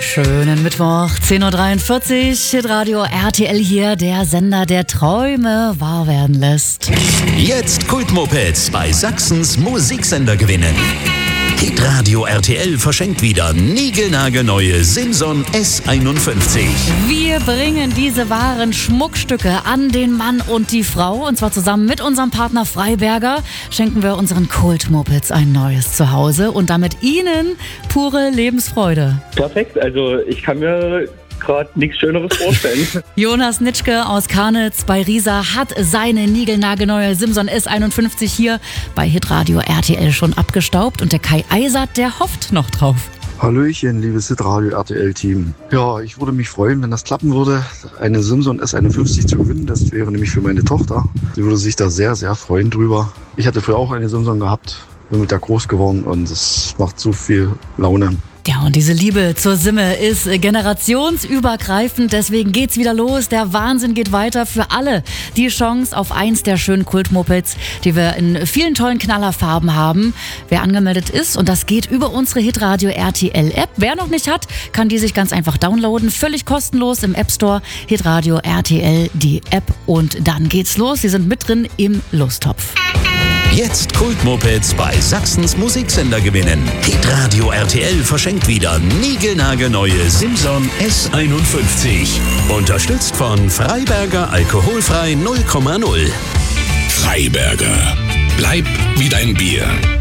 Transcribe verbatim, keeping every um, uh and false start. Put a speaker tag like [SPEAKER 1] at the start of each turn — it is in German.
[SPEAKER 1] Schönen Mittwoch, zehn Uhr dreiundvierzig, Hitradio R T L hier, der Sender, der Träume wahr werden lässt.
[SPEAKER 2] Jetzt Kultmopeds bei Sachsens Musiksender gewinnen. Hitradio R T L verschenkt wieder niegelnagelneue Simson S einundfünfzig.
[SPEAKER 1] Wir bringen diese wahren Schmuckstücke an den Mann und die Frau. Und zwar zusammen mit unserem Partner Freiberger schenken wir unseren Kultmopeds ein neues Zuhause und damit Ihnen pure Lebensfreude.
[SPEAKER 3] Perfekt, also ich kann mir gerade nichts Schöneres vorstellen.
[SPEAKER 1] Jonas Nitschke aus Karnitz bei Riesa hat seine niegelnagelneue Simson S einundfünfzig hier bei Hitradio R T L schon abgestaubt und der Kai Eisert, der hofft noch drauf.
[SPEAKER 4] Hallöchen, liebes Hitradio R T L-Team. Ja, ich würde mich freuen, wenn das klappen würde, eine Simson S einundfünfzig zu gewinnen. Das wäre nämlich für meine Tochter. Sie würde sich da sehr, sehr freuen drüber. Ich hatte früher auch eine Simson gehabt, bin mit der groß geworden und es macht so viel Laune.
[SPEAKER 1] Ja, und diese Liebe zur Simme ist generationsübergreifend, deswegen geht's wieder los. Der Wahnsinn geht weiter für alle. Die Chance auf eins der schönen Kultmopeds, die wir in vielen tollen Knallerfarben haben. Wer angemeldet ist, und das geht über unsere Hitradio R T L App. Wer noch nicht hat, kann die sich ganz einfach downloaden. Völlig kostenlos im App Store. Hitradio R T L, die App. Und dann geht's los. Sie sind mit drin im Lostopf.
[SPEAKER 2] Jetzt Kultmopeds bei Sachsens Musiksender gewinnen. Hitradio R T L verschenkt wieder niegelnagelneue Simson S einundfünfzig. Unterstützt von Freiberger Alkoholfrei null Komma null.
[SPEAKER 5] Freiberger. Bleib wie dein Bier.